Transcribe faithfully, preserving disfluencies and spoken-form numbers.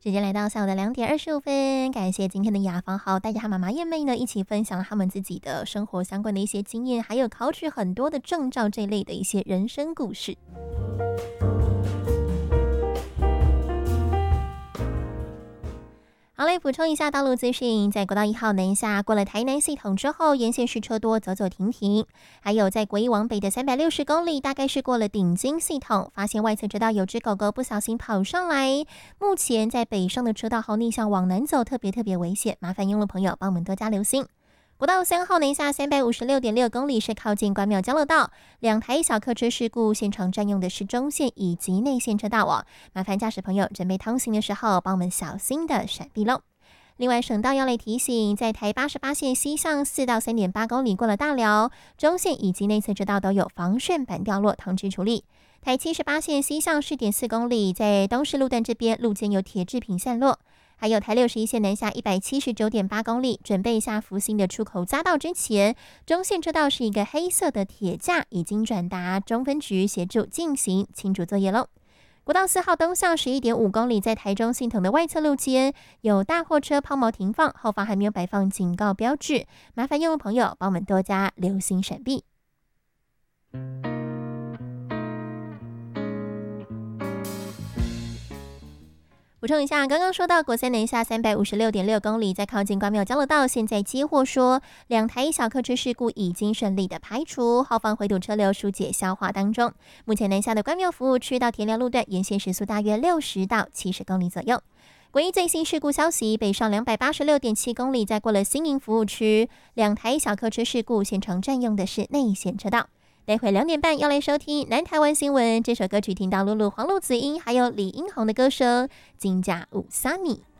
时间来到下午的两点二十五分，感谢今天的雅芳号带着她妈妈燕妹呢一起分享了他们自己的生活相关的一些经验，还有考取很多的证照这类的一些人生故事。好嘞，补充一下道路资讯，在国道一号南下过了台南系统之后，沿线是车多，走走停停。还有在国一往北的三百六十公里，大概是过了顶金系统，发现外侧车道有只狗狗不小心跑上来。目前在北上的车道后逆向往南走，特别特别危险，麻烦用路朋友帮我们多加留心。国道三号南下三百五十六点六公里，是靠近关庙交流道，两台小客车事故，现场占用的是中线以及内线车道哦，麻烦驾驶朋友准备通行的时候，帮我们小心的闪避喽。另外，省道要来提醒，在台八十八线西向四到三点八公里过了大寮，中线以及内侧车道都有防眩板掉落，通知处理。台七十八线西向四点四公里，在东势路段这边路肩有铁制品散落。还有台六十一线南下一百七十九点八公里，准备下福兴的出口匝道之前，中线车道是一个黑色的铁架，已经转达中分局协助进行清除作业喽。国道四号东向十一点五公里，在台中系统的外侧路肩有大货车抛锚停放，后方还没有摆放警告标志，麻烦用户朋友帮我们多加留心闪避。补充一下，刚刚说到国三南下三百五十六点六公里，在靠近关庙交流道，现在接获说两台小客车事故已经顺利的排除，后方回堵车流疏解消化当中。目前南下的关庙服务区到田寮路段沿线时速大约六十到七十公里左右。唯一最新事故消息，北上两百八十六点七公里，在过了新营服务区，两台小客车事故，现场占用的是内线车道。待会两点半要来收听南台湾新闻，这首歌曲听到露露、黄露子英还有李英宏的歌声《金甲五三米》。